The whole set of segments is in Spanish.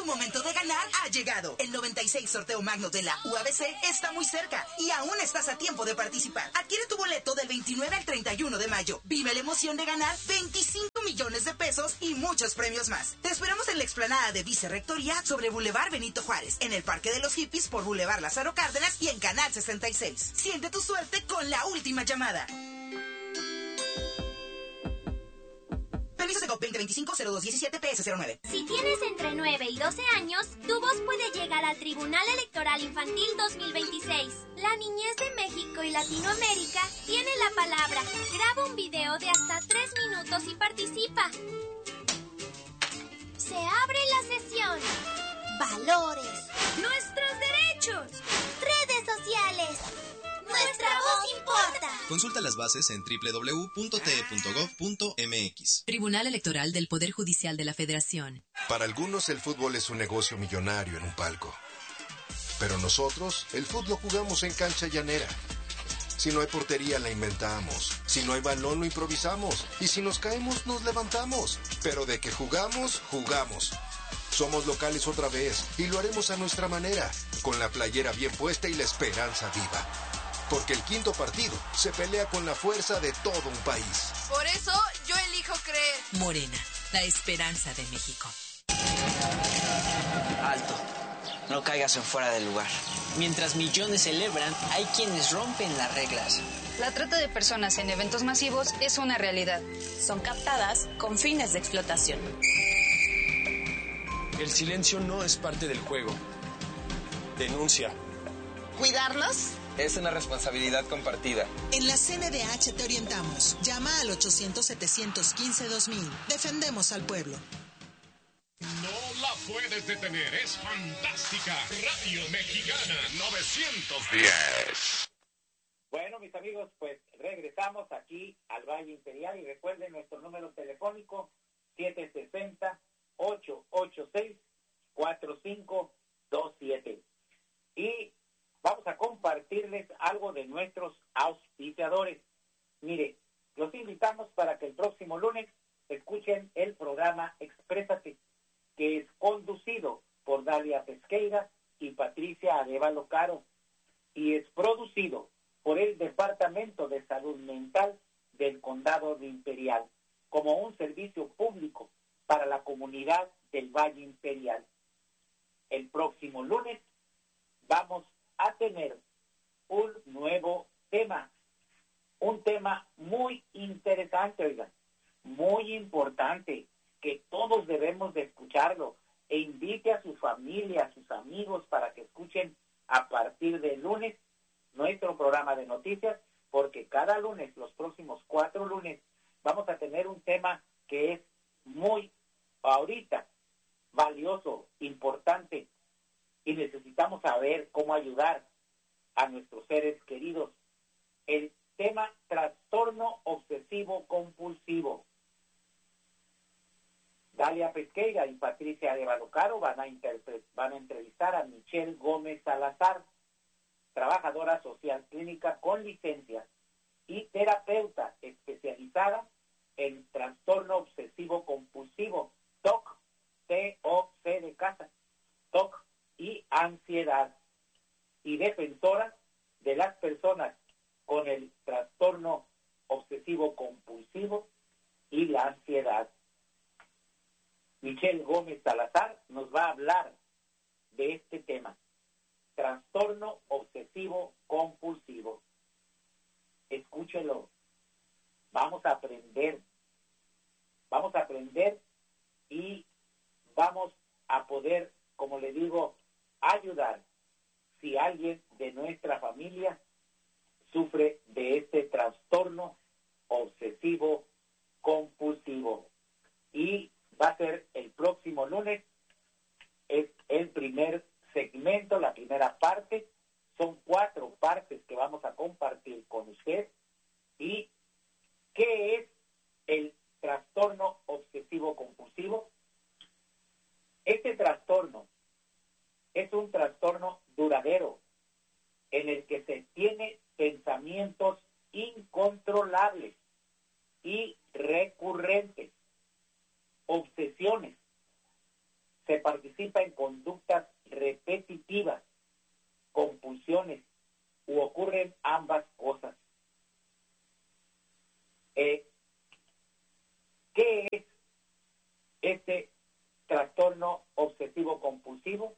momento de ganar ha llegado. El 96 sorteo magno de la UABC está muy cerca y aún estás a tiempo de participar. Adquiere tu boleto del 29 al 31 de mayo. Vive la emoción de ganar 25 millones de pesos y muchos premios más. Te esperamos en la explanada de Vicerrectoría sobre Boulevard Benito Juárez, en el Parque de los Hippies por Boulevard Lázaro Cárdenas y en Canal 66. Siente tu suerte con la última llamada. Permiso de GOV 2025-0217-PS09. Si tienes entre 9 y 12 años, tu voz puede llegar al Tribunal Electoral Infantil 2026. La niñez de México y Latinoamérica tiene la palabra. Graba un video de hasta 3 minutos y participa. Se abre la sesión. Valores. Nuestros derechos. Redes sociales. Nuestra voz importa. Consulta las bases en www.te.gov.mx. Tribunal Electoral del Poder Judicial de la Federación. Para algunos el fútbol es un negocio millonario en un palco. Pero nosotros el fútbol lo jugamos en cancha llanera. Si no hay portería la inventamos. Si no hay balón lo improvisamos. Y si nos caemos nos levantamos. Pero de que jugamos, jugamos. Somos locales otra vez y lo haremos a nuestra manera, con la playera bien puesta y la esperanza viva. Porque el quinto partido se pelea con la fuerza de todo un país. Por eso yo elijo creer. Morena, la esperanza de México. Alto, no caigas en fuera del lugar. Mientras millones celebran, hay quienes rompen las reglas. La trata de personas en eventos masivos es una realidad. Son captadas con fines de explotación. El silencio no es parte del juego. Denuncia. ¿Cuidarnos? Es una responsabilidad compartida. En la CNDH te orientamos. Llama al 800-715-2000. Defendemos al pueblo. No la puedes detener, es fantástica. Radio Mexicana 910. Bueno, mis amigos, pues regresamos aquí al Valle Imperial y recuerden nuestro número telefónico 760-886-4527. Y vamos a compartirles algo de nuestros auspiciadores. Mire, los invitamos para que el próximo lunes escuchen el programa Exprésate, que es conducido por Dalia Pesqueira y Patricia Arevalo Caro, y es producido por el Departamento de Salud Mental del Condado de Imperial, como un servicio público para la comunidad del Valle Imperial. El próximo lunes vamos a tener un nuevo tema, un tema muy interesante, oigan, muy importante, que todos debemos de escucharlo, e invite a su familia, a sus amigos para que escuchen a partir del lunes nuestro programa de noticias, porque cada lunes, los próximos 4 lunes, vamos a tener un tema que es muy, ahorita, valioso, importante, y necesitamos saber cómo ayudar a nuestros seres queridos. El tema trastorno obsesivo compulsivo. Dalia Pesqueira y Patricia Arevalo Caro van a entrevistar a Michelle Gómez Salazar, trabajadora social clínica con licencia y terapeuta especializada en trastorno obsesivo compulsivo, TOC, T-O-C de casa, TOC y ansiedad, y defensora de las personas con el trastorno obsesivo compulsivo y la ansiedad. Michelle Gómez Salazar nos va a hablar de este tema, trastorno obsesivo compulsivo. Escúchelo, vamos a aprender y vamos a poder, como le digo, ayudar si alguien de nuestra familia sufre de este trastorno obsesivo compulsivo. Y va a ser el próximo lunes, es el primer segmento, la primera parte. Son 4 partes que vamos a compartir con usted. ¿Y qué es el trastorno obsesivo compulsivo? Este trastorno es un trastorno duradero en el que se tiene pensamientos incontrolables y recurrentes, obsesiones, se participa en conductas repetitivas, compulsiones, u ocurren ambas cosas. ¿Qué es este trastorno obsesivo compulsivo?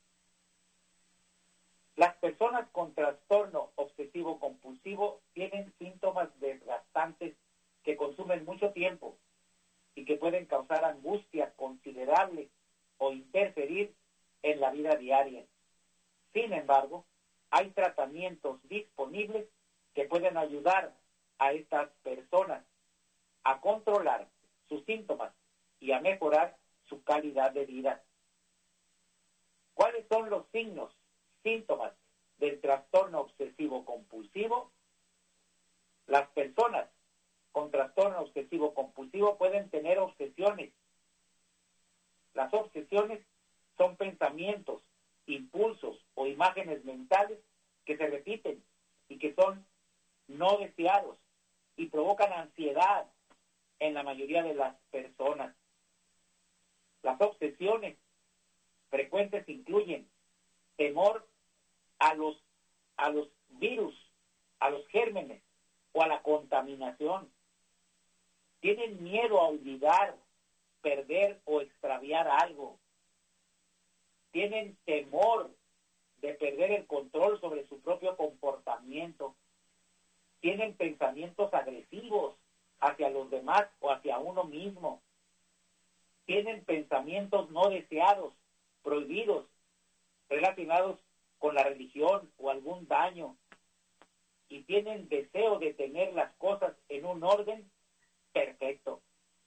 Las personas con trastorno obsesivo compulsivo tienen síntomas desgastantes que consumen mucho tiempo y que pueden causar angustia considerable o interferir en la vida diaria. Sin embargo, hay tratamientos disponibles que pueden ayudar a estas personas a controlar sus síntomas y a mejorar su calidad de vida. ¿Cuáles son los síntomas del trastorno obsesivo compulsivo? Las personas con trastorno obsesivo compulsivo pueden tener obsesiones. Las obsesiones son pensamientos, impulsos o imágenes mentales que se repiten y que son no deseados y provocan ansiedad en la mayoría de las personas. Las obsesiones frecuentes incluyen temor a los virus, a los gérmenes o a la contaminación. Tienen miedo a olvidar, perder o extraviar algo. Tienen temor de perder el control sobre su propio comportamiento. Tienen pensamientos agresivos hacia los demás o hacia uno mismo. Tienen pensamientos no deseados, prohibidos, relacionados con la religión o algún daño. Y tienen deseo de tener las cosas en un orden perfecto.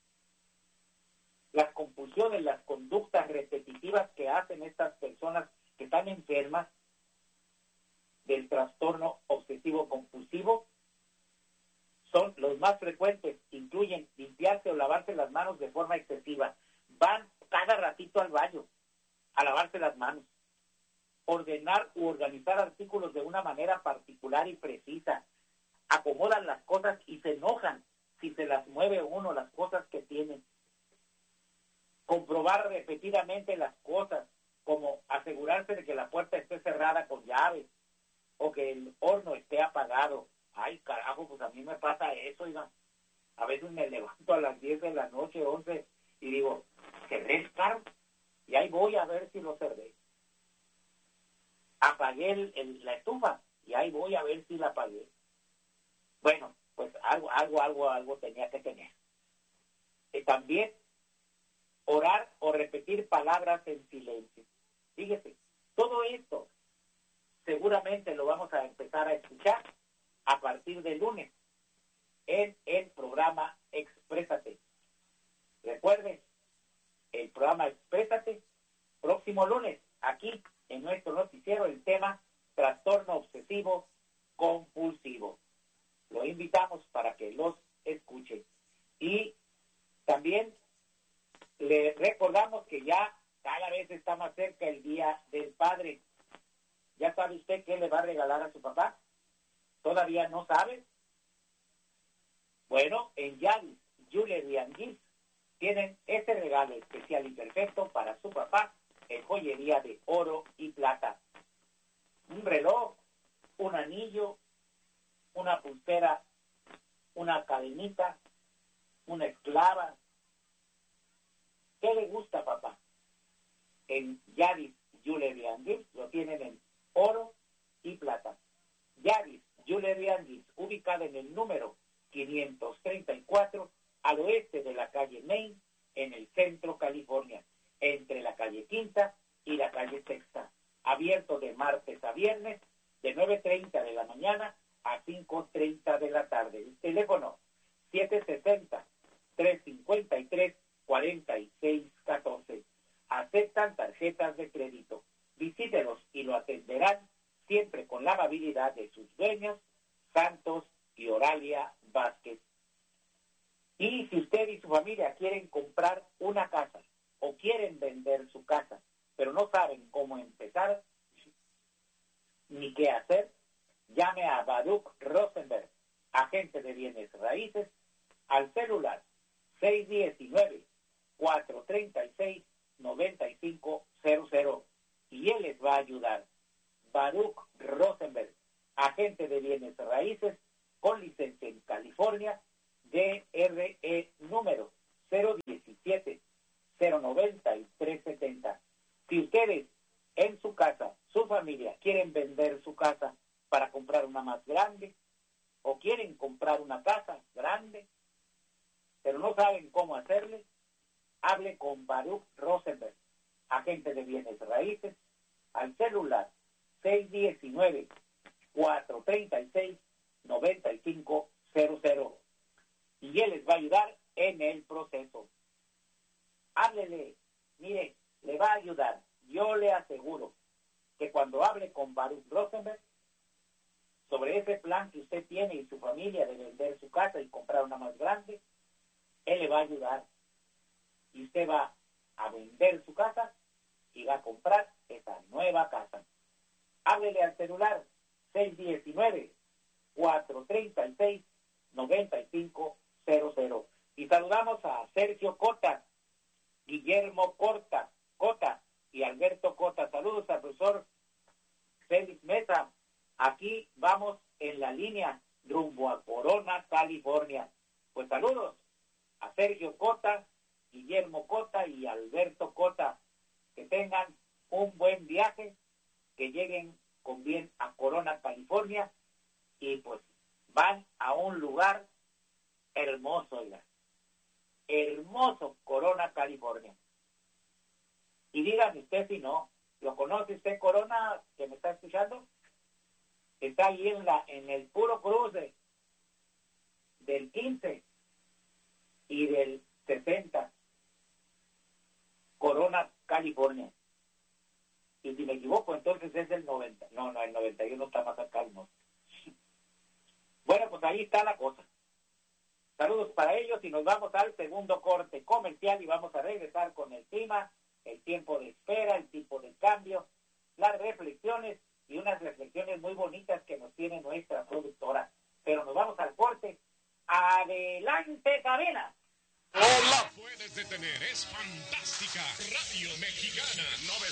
Las compulsiones, las conductas repetitivas que hacen estas personas que están enfermas del trastorno obsesivo compulsivo son los más frecuentes. Incluyen limpiarse o lavarse las manos de forma excesiva. Van cada ratito al baño a lavarse las manos. Ordenar u organizar artículos de una manera particular y precisa. Acomodan las cosas y se enojan si se las mueve uno, las cosas que tienen. Comprobar repetidamente las cosas, como asegurarse de que la puerta esté cerrada con llave o que el horno esté apagado. Ay, carajo, pues a mí me pasa eso, oiga. A veces me levanto a las 10 de la noche, 11, y digo, ¿cerré el carro? Y ahí voy a ver si lo cerré. Apagué la estufa, y ahí voy a ver si la apagué. Bueno, pues algo tenía que tener. También orar o repetir palabras en silencio. Fíjese, todo esto seguramente lo vamos a empezar a escuchar a partir del lunes en el programa Exprésate. Recuerden, el programa Exprésate, próximo lunes, aquí en nuestro noticiero, el tema trastorno obsesivo compulsivo. Lo invitamos para que los escuchen. Y también le recordamos que ya cada vez está más cerca el Día del Padre. ¿Ya sabe usted qué le va a regalar a su papá? ¿Todavía no sabe? Bueno, en Yadis Jewelry and Gifts tienen este regalo especial y perfecto para su papá en joyería de oro y plata. Un reloj, un anillo, una pulsera, una cadenita, una esclava. ¿Qué le gusta, papá? En Yadis Jewelry and Gifts lo tienen en oro y plata. Yadis Jewelry and Gifts, ubicada en el número 534 al oeste de la calle Main, en el centro California, entre la calle Quinta y la calle Sexta. Abierto de martes a viernes, de 9:30 de la mañana a 5:30 de la tarde. El teléfono 760-353-4614. Aceptan tarjetas de crédito. Visítelos y lo atenderán siempre con la amabilidad de sus dueños, Santos y Oralia Vázquez. Y si usted y su familia quieren comprar una casa o quieren vender su casa, pero no saben cómo empezar ni qué hacer, llame a Baruch Rosenberg, agente de bienes raíces, al celular 619-436-9600. 9500 y él les va a ayudar. Baruch Rosenberg, agente de bienes raíces con licencia en California, DRE número 017-090-370. Si ustedes en su casa, su familia, quieren vender su casa para comprar una más grande, o quieren comprar una casa grande, pero no saben cómo hacerle, hable con Baruch Rosenberg, agente de bienes raíces, al celular 619-436-9500. Y él les va a ayudar en el proceso. Háblele, mire, le va a ayudar. Yo le aseguro que cuando hable con Baruch Rosenberg sobre ese plan que usted tiene y su familia de vender su casa y comprar una más grande, él le va a ayudar. Y usted va a vender su casa y va a comprar esa nueva casa. Háblele al celular 619-436-9500. Y saludamos a Sergio Cota, Guillermo Cota y Alberto Cota. Saludos al profesor Félix Mesa. Aquí vamos en la línea rumbo a Corona, California. Pues saludos a Sergio Cota, Guillermo Cota y Alberto Cota. Que tengan un buen viaje, que lleguen con bien a Corona, California, y pues van a un lugar hermoso, oiga. Hermoso Corona, California. Y dígame usted si no, ¿lo conoce usted Corona, que me está escuchando? Está ahí en el puro cruce del 15 y del 60. Corona, California. Y si me equivoco, entonces es el 90. No, el 91 está más acá. No. Bueno, pues ahí está la cosa. Saludos para ellos y nos vamos al segundo corte comercial y vamos a regresar con el clima, el tiempo de espera, el tipo de cambio, las reflexiones y unas reflexiones muy bonitas que nos tiene nuestra productora. Pero nos vamos al corte. ¡Adelante, cabina! No la puedes detener, es fantástica. Radio Mexicana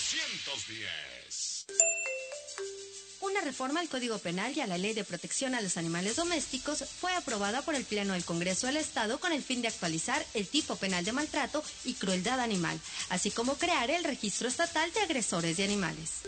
910. Una reforma al Código Penal y a la Ley de Protección a los Animales Domésticos fue aprobada por el Pleno del Congreso del Estado con el fin de actualizar el tipo penal de maltrato y crueldad animal, así como crear el Registro Estatal de Agresores de Animales.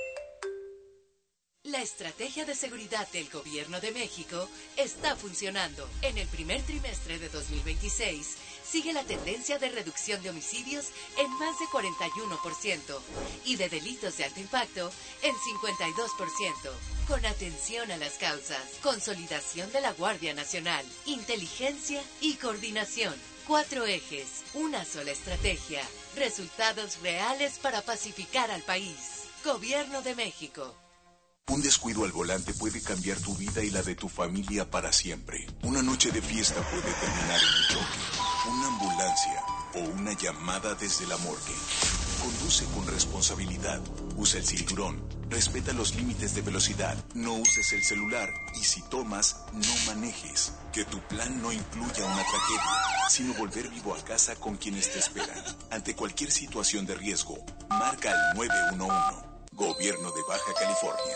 La estrategia de seguridad del Gobierno de México está funcionando. En el primer trimestre de 2026, sigue la tendencia de reducción de homicidios en más de 41% y de delitos de alto impacto en 52%. Con atención a las causas, consolidación de la Guardia Nacional, inteligencia y coordinación. 4 ejes, una sola estrategia. Resultados reales para pacificar al país. Gobierno de México. Un descuido al volante puede cambiar tu vida y la de tu familia para siempre. Una noche de fiesta puede terminar en un choque, una ambulancia o una llamada desde la morgue. Conduce con responsabilidad. Usa el cinturón. Respeta los límites de velocidad. No uses el celular. Y si tomas, no manejes. Que tu plan no incluya una tragedia, sino volver vivo a casa con quienes te esperan. Ante cualquier situación de riesgo, marca al 911. Gobierno de Baja California.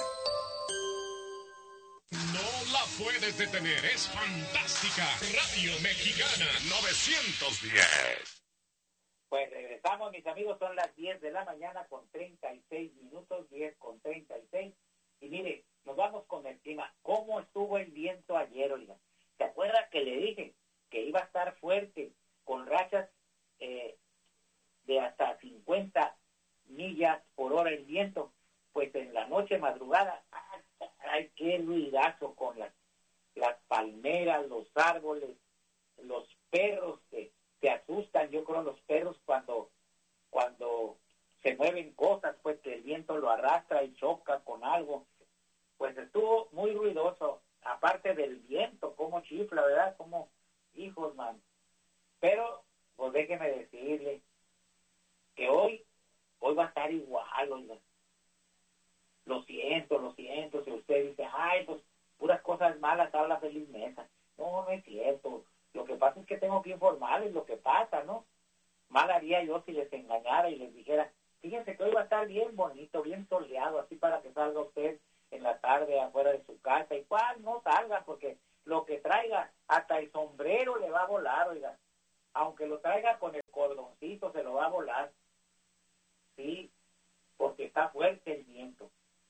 No la puedes detener, es fantástica. Radio Mexicana 910. Pues regresamos, mis amigos, son las 10 de la mañana con 36 minutos, 10 con 36. Y mire, nos vamos con el clima. ¿Cómo estuvo el viento ayer, oiga? ¿Se acuerda que le dije que iba a estar fuerte, con rachas de hasta 50 millas por hora el viento? Pues en la noche madrugada, ¡ay, qué ruidazo con las palmeras, los árboles, los perros que se asustan! Yo creo los perros cuando se mueven cosas, pues que el viento lo arrastra y choca con algo. Pues estuvo muy ruidoso, aparte del viento, como chifla, ¿verdad? Como hijos, man. Pero, pues déjeme decirle que hoy va a estar igual, oiga. Lo siento, si usted dice, ay, pues puras cosas malas habla Feliz Mesa. No es cierto. Lo que pasa es que tengo que informarles lo que pasa, ¿no? mal haría yo si les engañara y les dijera, fíjense que hoy va a estar bien bonito, bien soleado, así para que salga usted en la tarde afuera de su casa. Y cuál no salga, porque lo que traiga, hasta el sombrero le va a volar, oiga. Aunque lo traiga con el cordoncito, se lo va a volar. Sí, porque está fuerte el viento.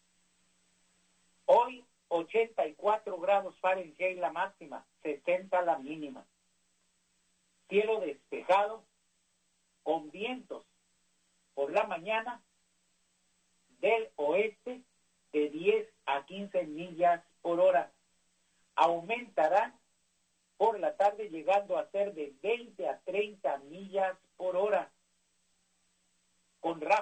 Hoy 84 grados Fahrenheit la máxima, 60 la mínima. Cielo despejado con vientos por la mañana del oeste de 10 a 15 millas por hora. Aumentarán por la tarde llegando a ser de 20 a 30 millas por hora. Con